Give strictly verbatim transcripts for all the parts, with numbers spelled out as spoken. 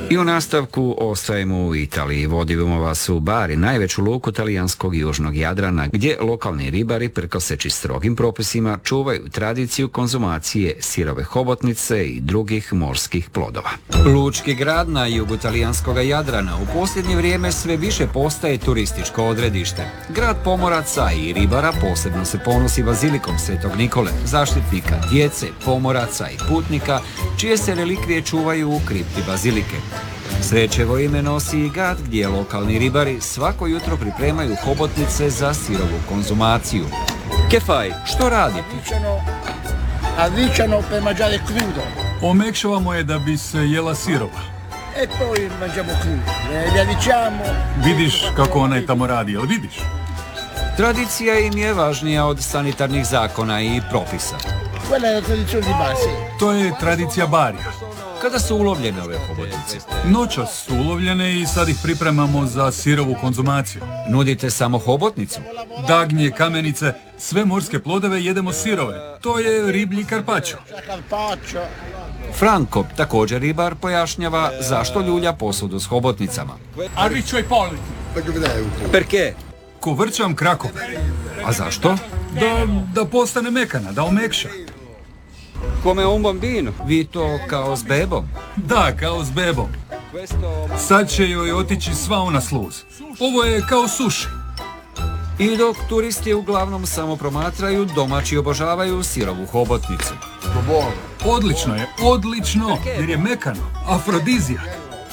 I u nastavku ostajemo u Italiji. Vodimo vas u Bari, najveću luku talijanskog južnog Jadrana, gdje lokalni ribari, prkoseći strogim propisima, čuvaju tradiciju konzumacije sirove hobotnice i drugih morskih plodova. Lučki grad na jugu talijanskog Jadrana u posljednje vrijeme sve više postaje turističko odredište. Grad pomoraca i ribara posebno se ponosi bazilikom Svetog Nikole, zaštitnika djece, pomoraca i putnika, čije se relikvije čuvaju u kripti bazilike. Srećevo ime nosi i Gad, gdje lokalni ribari svako jutro pripremaju hobotnice za sirovu konzumaciju. Che fai? Što radite? Avvicciano per mangiare crudo. Omekšavamo je da bi se jela sirova. E poi mangiamo crudo. Le avvicciamo. Vidiš kako onaj tamo radi, jel vidiš? Tradicija im je važnija od sanitarnih zakona i propisa. Quella è la tradizione di base. To je tradicija Barija. Kada su ulovljene ove hobotnice? Noćas su ulovljene i sad ih pripremamo za sirovu konzumaciju. Nudite samo hobotnicu? Dagnje, kamenice, sve morske plodove jedemo sirove. To je riblji karpačo. Franko, također ribar, pojašnjava zašto ljulja posudu s hobotnicama. Arriccio i politi. Perché? Kovrčam krakove. A zašto? Da, da postane mekana, da omekša. Come un bambino. Vi to kao s bebom? Da, kao s bebom. Sad će joj otići sva ona sluz. Ovo je kao suši. I dok turisti uglavnom samo promatraju, domaći obožavaju sirovu hobotnicu. Odlično je, odlično, jer je mekano, afrodizijak.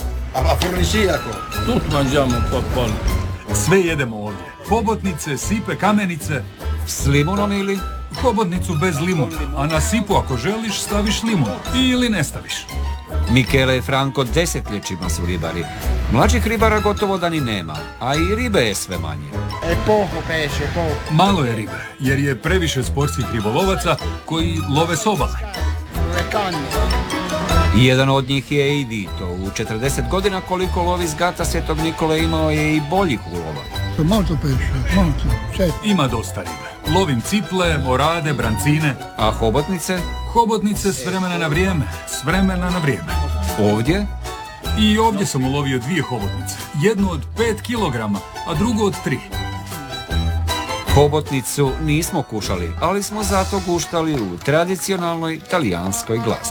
Tutto mangiamo popcorn. Sve jedemo ovdje. Hobotnice, sipe, kamenice. S limunom ili? Hobotnicu bez limuna, a na sipu ako želiš staviš limun ili ne staviš. Michele i Franko desetljećima su ribari. Mlađih ribara gotovo da ni nema, a i ribe je sve manje. È poco pesce, poco. Malo je ribe, jer je previše sportskih ribolovaca koji love s obale. Le canne. Jedan od njih je i Vito. U četrdeset godina koliko lovi s gata Svetog Nikole imao je i boljih ulova. Molto pesce, molto. Certo. Ima dosta ribe. Lovim ciple, orade, brancine. A hobotnice? Hobotnice s vremena na vrijeme, s vremena na vrijeme. Ovdje? I ovdje sam ulovio dvije hobotnice. Jednu od pet kilograma, a drugu od tri. Hobotnicu nismo kušali, ali smo zato guštali u tradicionalnoj talijanskoj glazbi.